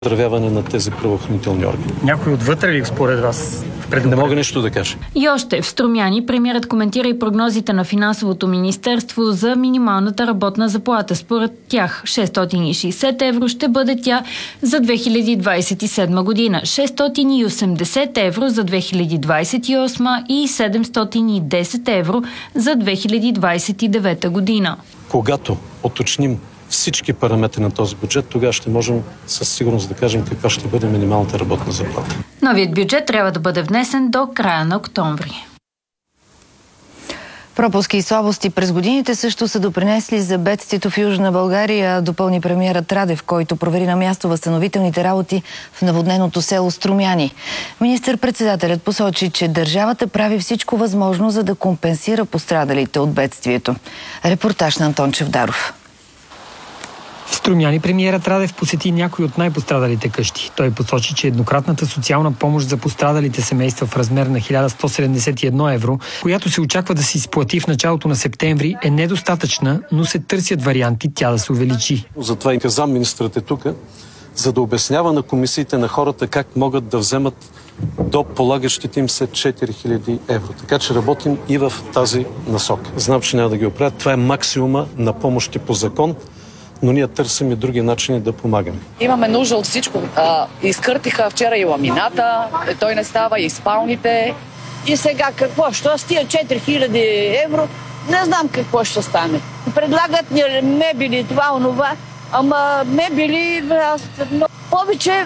Здравяване на тези правоохранителни органи. Някой отвътре ли според вас? Не мога нищо да кажа. И още в Струмяни премиерът коментира и прогнозите на финансовото министерство за минималната работна заплата. Според тях 660 евро ще бъде тя за 2027 година, 680 евро за 2028 и 710 евро за 2029 година. Когато уточним всички параметри на този бюджет, тогава ще можем със сигурност да кажем каква ще бъде минималната работна заплата. Новият бюджет трябва да бъде внесен до края на октомври. Пропуски и слабости през годините също са допринесли за бедствието в Южна България, допълни премиерът Радев, който провери на място възстановителните работи в наводненото село Струмяни. Министър-председателят посочи, че държавата прави всичко възможно, за да компенсира пострадалите от бедствието. Репортаж на Антон Чавдаров. В Струмяни премиерът Радев посети някои от най-пострадалите къщи. Той посочи, че еднократната социална помощ за пострадалите семейства в размер на 1171 евро, която се очаква да се изплати в началото на септември, е недостатъчна, но се търсят варианти тя да се увеличи. Затова и замминистрът е тук, за да обяснява на комисиите на хората как могат да вземат до полагащите им се 4000 евро. Така че работим и в тази насока. Знам, че няма да ги оправят. Това е максимума на помощи по закон, но ние търсим и други начини да помагаме. Имаме нужда от всичко. Изкъртиха вчера и ламината, той не става, и спалните. И сега какво? Що с тия 4000 евро? Не знам какво ще стане. Предлагат ни мебели, това, онова. Ама мебели, повече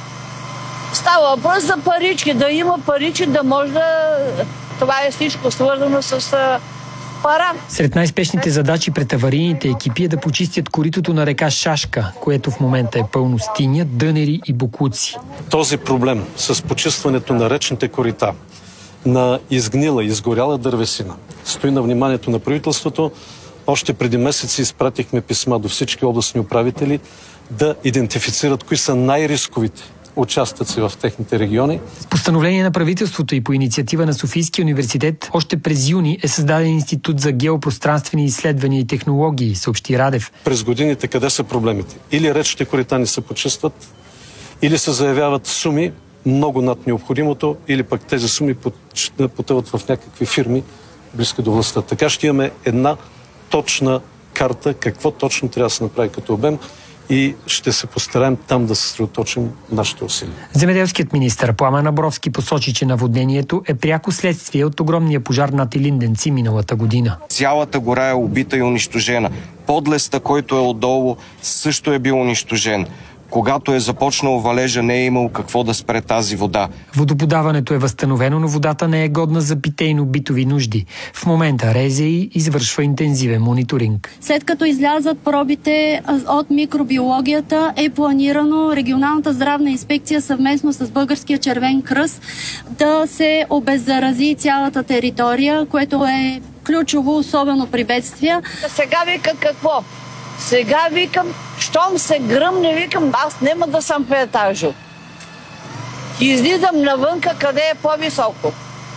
става въпрос за парички. Да има парички, да може да... Това е всичко свързано с... пара. Сред най-спешните задачи пред аварийните екипи е да почистят коритото на река Шашка, което в момента е пълно с тиня, дънери и боклуци. Този проблем с почистването на речните корита, на изгнила, изгоряла дървесина, стои на вниманието на правителството. Още преди месеци изпратихме писма до всички областни управители да идентифицират кои са най-рисковите участъци в техните региони. С постановление на правителството и по инициатива на Софийския университет, още през юни е създаден Институт за геопространствени изследвания и технологии, съобщи Радев. През годините къде са проблемите? Или речните корита не се почистват, или се заявяват суми много над необходимото, или пък тези суми потъват в някакви фирми близко до властта. Така ще имаме една точна карта, какво точно трябва да се направи като обем, и ще се постараем там да се съсредоточим нашите усилия. Земеделският министър Пламен Абровски посочи, че наводнението е пряко следствие от огромния пожар над Илинденци миналата година. Цялата гора е убита и унищожена. Подлеста, който е отдолу, също е бил унищожен. Когато е започнал валежа, не е имал какво да спре тази вода. Водоподаването е възстановено, но водата не е годна за питейно-битови нужди. В момента РЗИ извършва интензивен мониторинг. След като излязат пробите от микробиологията, е планирано регионалната здравна инспекция съвместно с Българския червен кръст да се обеззарази цялата територия, което е ключово, особено при бедствия. Сега вика какво? Сега викам, щом се гръмне, викам, аз няма да съм в етажа. Излизам навънка, къде е по-високо.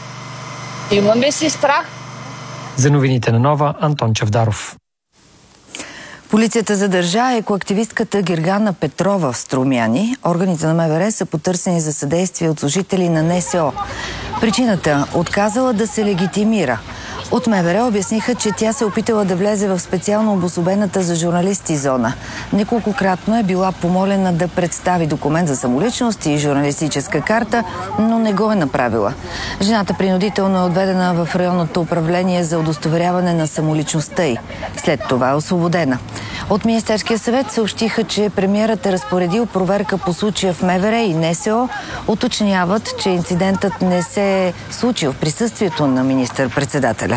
Имаме си страх. За новините на Нова, Антон Чавдаров. Полицията задържа екоактивистката Гергана Петрова в Струмяни. Органите на МВР са потърсени за съдействие от служители на НСО. Причината – отказала да се легитимира. От МВР обясниха, че тя се опитала да влезе в специално обособената за журналисти зона. Неколкократно е била помолена да представи документ за самоличност и журналистическа карта, но не го е направила. Жената принудително е отведена в районното управление за удостоверяване на самоличността й. След това е освободена. От Министерския съвет съобщиха, че премиерът е разпоредил проверка по случая в МВР и НСО. Уточняват, че инцидентът не се е случил в присъствието на министър-председателя.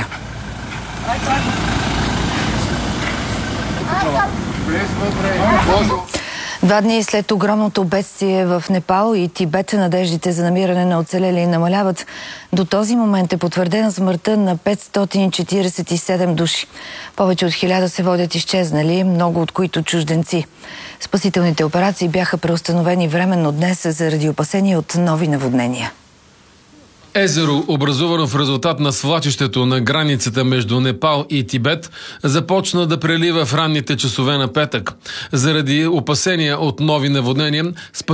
2 дни след огромното бедствие в Непал и Тибет, надеждите за намиране на оцелели намаляват. До този момент е потвърдена смъртта на 547 души. Повече от 1000 се водят изчезнали, много от които чужденци. Спасителните операции бяха преустановени временно днес заради опасения от нови наводнения. Езеро, образувано в резултат на свлачището на границата между Непал и Тибет, започна да прелива в ранните часове на петък. Заради опасения от нови наводнения,